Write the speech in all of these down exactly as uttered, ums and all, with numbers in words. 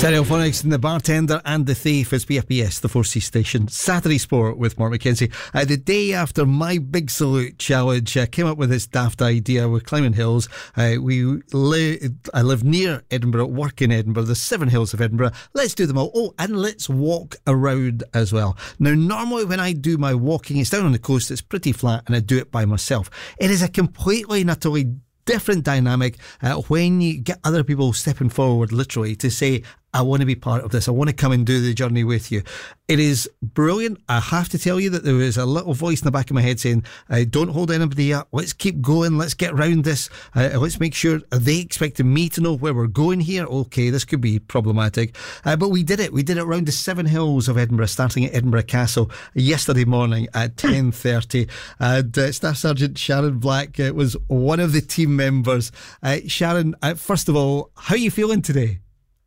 Stereophonics and the Bartender and the Thief is B F B S, the four C station. Saturday Sport with Mark McKenzie. Uh, the day after my Big Salute challenge, uh, came up with this daft idea. We're climbing hills. Uh, we li- I live near Edinburgh, work in Edinburgh, the seven hills of Edinburgh. Let's do them all. Oh, and let's walk around as well. Now, normally when I do my walking, it's down on the coast, it's pretty flat, and I do it by myself. It is a completely and utterly different dynamic uh, when you get other people stepping forward literally to say, I want to be part of this, I want to come and do the journey with you. It is brilliant. I have to tell you that there was a little voice in the back of my head saying, uh, don't hold anybody up, let's keep going, let's get round this, uh, let's make sure, are they expecting me to know where we're going here? Okay, this could be problematic, uh, but we did it we did it around the seven hills of Edinburgh, starting at Edinburgh Castle yesterday morning at ten thirty, and uh, Staff Sergeant Sharon Black uh, was one of the team members. uh, Sharon, uh, first of all, how are you feeling today?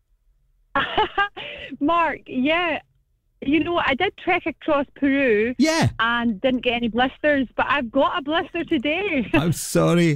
Mark, yeah, you know, I did trek across Peru, yeah, and didn't get any blisters, but I've got a blister today. I'm sorry.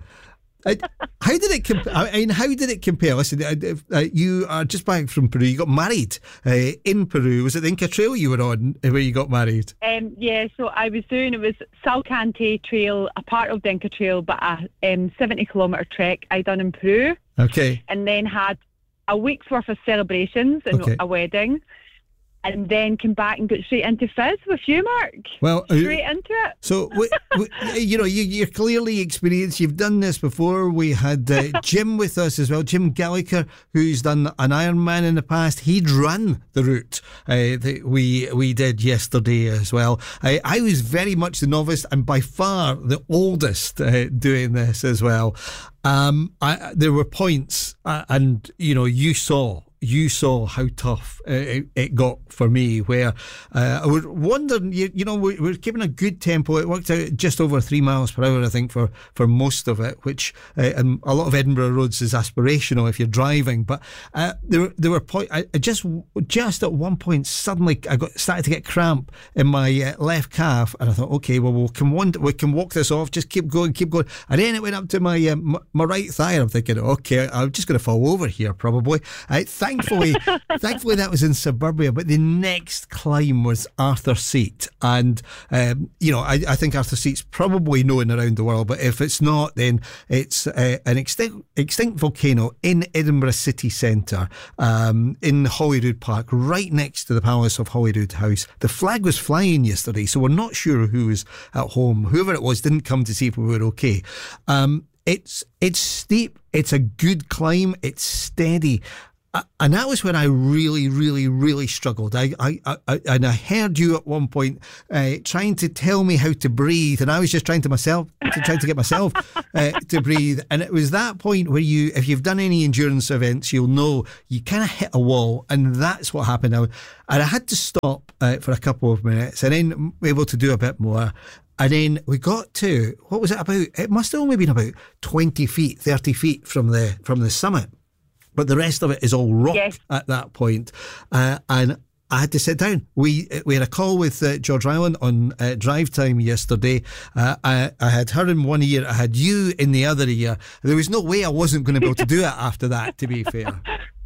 I, how did it comp- I mean, how did it compare? Listen, uh, uh, you are just back from Peru. You got married uh, in Peru. Was it the Inca Trail you were on where you got married? Um, yeah, so I was doing, it was Salcante Trail, a part of the Inca Trail, but a um, seventy kilometre trek I done in Peru. Okay. And then had a week's worth of celebrations and okay. a wedding, and then came back and got straight into Fizz with you, Mark. Well, straight uh, into it. So, we, we, you know, you, you're clearly experienced. You've done this before. We had uh, Jim with us as well, Jim Gallagher, who's done an Ironman in the past. He'd run the route uh, that we we did yesterday as well. I, I was very much the novice and by far the oldest uh, doing this as well. Um, I, there were points, uh, and you know, you saw. You saw how tough uh, it, it got for me, where uh, I was wondering, you, you know, we, we're keeping a good tempo. It worked out just over three miles per hour, I think, for, for most of it, which, uh, and a lot of Edinburgh roads is aspirational if you're driving. But uh, there, there were points, I, I just, just at one point, suddenly I got started to get cramp in my uh, left calf, and I thought, okay, well, we can, one, we can walk this off, just keep going, keep going. And then it went up to my, uh, my, my right thigh, and I'm thinking, okay, I'm just going to fall over here, probably. I Thankfully, thankfully that was in Suburbia, but the next climb was Arthur Seat, and um, you know, I, I think Arthur Seat's probably known around the world, but if it's not, then it's uh, an extinct, extinct volcano in Edinburgh city centre, um, in Holyrood Park, right next to the Palace of Holyrood House. The flag was flying yesterday, so we're not sure who was at home. Whoever it was didn't come to see if we were okay. Um, it's it's steep, it's a good climb, it's steady. Uh, and that was when I really, really, really struggled. I, I, I, and I heard you at one point uh, trying to tell me how to breathe, and I was just trying to myself, to trying to get myself uh, to breathe. And it was that point where you, if you've done any endurance events, you'll know you kind of hit a wall, and that's what happened now. And I had to stop uh, for a couple of minutes, and then able to do a bit more. And then we got to, what was it about? It must have only been about twenty feet, thirty feet from the from the summit. But the rest of it is all rock yes. at that point. Uh, and I had to sit down. We we had a call with uh, George Ryland on uh, drive time yesterday. Uh, I, I had her in one ear, I had you in the other ear. There was no way I wasn't going to be able to do it after that, to be fair.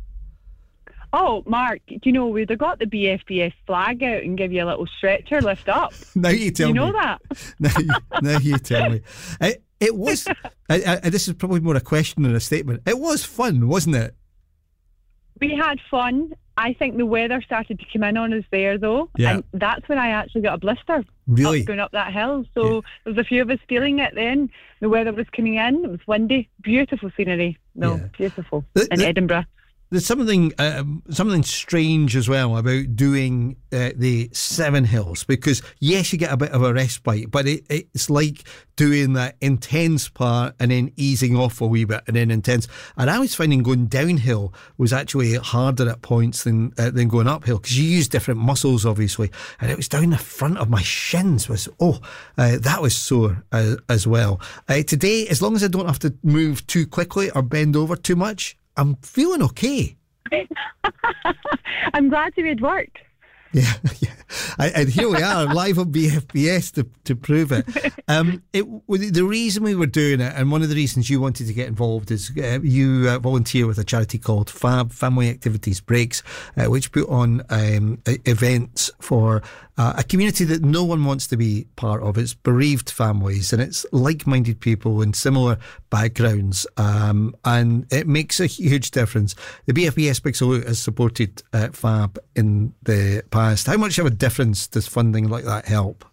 Oh, Mark, do you know, we'd have got the B F B S flag out and give you a little stretcher lift up. Now you tell you me. You know that? now, you, now you tell me. It, it was, I, I, this is probably more a question than a statement. It was fun, wasn't it? We had fun. I think the weather started to come in on us there, though. Yeah. And that's when I actually got a blister. Really? Up, going up that hill. So yeah. there was a few of us feeling it then. The weather was coming in. It was windy. Beautiful scenery. No, yeah. beautiful. The, in the, Edinburgh. There's something um, something strange as well about doing uh, the Seven Hills, because yes, you get a bit of a respite, but it, it's like doing that intense part and then easing off a wee bit and then intense. And I was finding going downhill was actually harder at points than uh, than going uphill, because you use different muscles obviously, and it was down the front of my shins was oh uh, that was sore uh, as well. Uh, today, as long as I don't have to move too quickly or bend over too much, I'm feeling okay. I'm glad you had worked. Yeah, yeah. And here we are, live on B F B S to, to prove it. Um, it. The reason we were doing it, and one of the reasons you wanted to get involved, is uh, you uh, volunteer with a charity called FAB, Family Activities Breaks, uh, which put on um, events for uh, a community that no one wants to be part of. It's bereaved families, and it's like-minded people in similar backgrounds, um, and it makes a huge difference. The B F B S Big Salute has supported uh, FAB in the past. How much of a difference does funding like that help?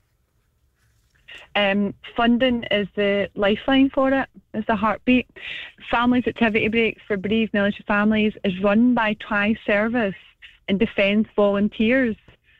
Um, funding is the lifeline for it, is the heartbeat. Families Activity Breaks for bereaved military families is run by Tri-Service and Defence volunteers.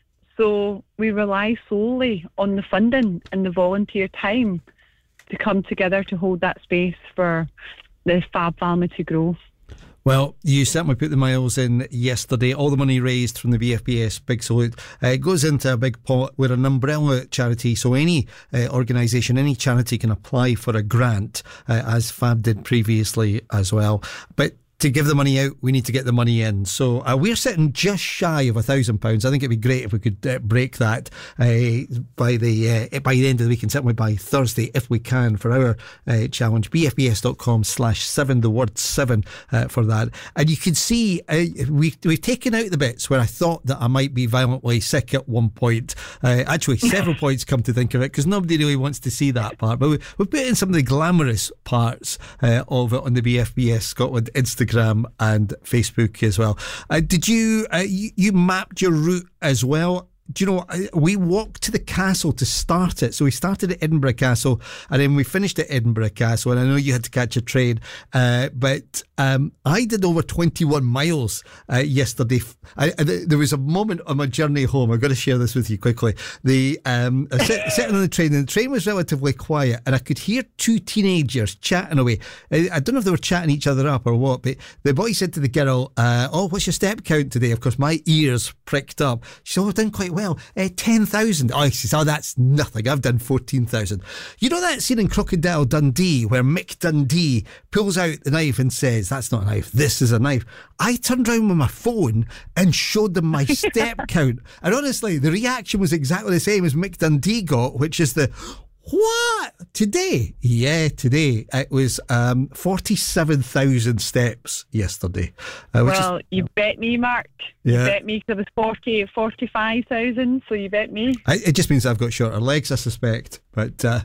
So we rely solely on the funding and the volunteer time to come together to hold that space for the FAB family to grow. Well, you certainly put the miles in yesterday. All the money raised from the B F B S Big Salute uh, goes into a big pot. We're an umbrella charity, so any uh, organisation, any charity can apply for a grant, uh, as FAB did previously as well. But to give the money out, we need to get the money in. So uh, we're sitting just shy of a thousand pounds. I think it'd be great if we could uh, break that uh, by the uh, by the end of the week, and certainly by Thursday if we can, for our uh, challenge. B F B S dot com slash seven, the word seven uh, for that. And you can see uh, we, we've taken out the bits where I thought that I might be violently sick at one point. Uh, actually, several points come to think of it, because nobody really wants to see that part. But we, we've put in some of the glamorous parts uh, of it on the B F B S Scotland Instagram and Facebook as well. Uh, did you, uh, you you mapped your route as well? Do you know, we walked to the castle to start it. So we started at Edinburgh Castle, and then we finished at Edinburgh Castle. And I know you had to catch a train, uh, but um, I did over twenty-one miles uh, yesterday. I, I, there was a moment on my journey home. I've got to share this with you quickly. The um, I was sit, sitting on the train, and the train was relatively quiet, and I could hear two teenagers chatting away. I, I don't know if they were chatting each other up or what, but the boy said to the girl, uh, "Oh, what's your step count today?" Of course, my ears pricked up. She said, "Oh, I've done quite well. Uh, ten thousand. Oh, he says, "Oh, that's nothing. I've done fourteen thousand. You know that scene in Crocodile Dundee where Mick Dundee pulls out the knife and says, "That's not a knife, this is a knife"? I turned around with my phone and showed them my step count. And honestly, the reaction was exactly the same as Mick Dundee got, which is the, "What? Today?" Yeah, today. It was um, forty-seven thousand steps yesterday. Uh, which well, is, you bet me, Mark. You yeah. bet me, because it was forty, forty-five thousand, so you bet me. I, it just means I've got shorter legs, I suspect. But uh,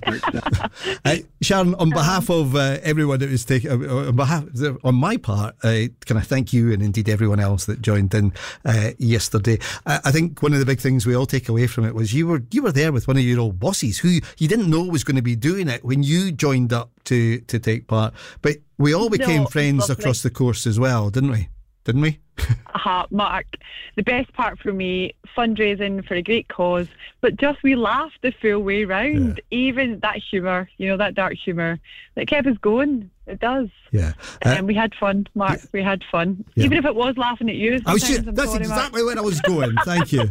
uh, Sharon, on behalf of uh, everyone that was taking, uh, on behalf, on my part, uh, can I thank you and indeed everyone else that joined in uh, yesterday. I, I think one of the big things we all take away from it was you were you were there with one of your old bosses who you didn't know was going to be doing it when you joined up to to take part. But we all became no, friends across the course as well, didn't we? Didn't we? uh, Mark, the best part for me, fundraising for a great cause, but just we laughed the full way round. Yeah. Even that humour, you know, that dark humour, that kept us going. It does. Yeah. Uh, and we had fun, Mark. Yeah. We had fun. Yeah. Even if it was laughing at you. I was just, I'm that's sorry, exactly Mark. where I was going. Thank you.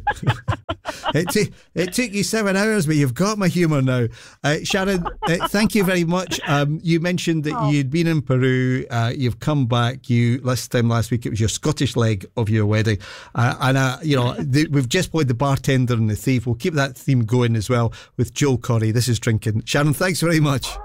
it, t- it took you seven hours, but you've got my humour now. Uh, Sharon, uh, thank you very much. Um, you mentioned that oh. you'd been in Peru. Uh, you've come back. You last time last week it was your Scottish leg of your wedding, uh, and uh, you know the, we've just played the bartender and the thief. We'll keep that theme going as well with Joel Corry. This is Drinking. Sharon, thanks very much.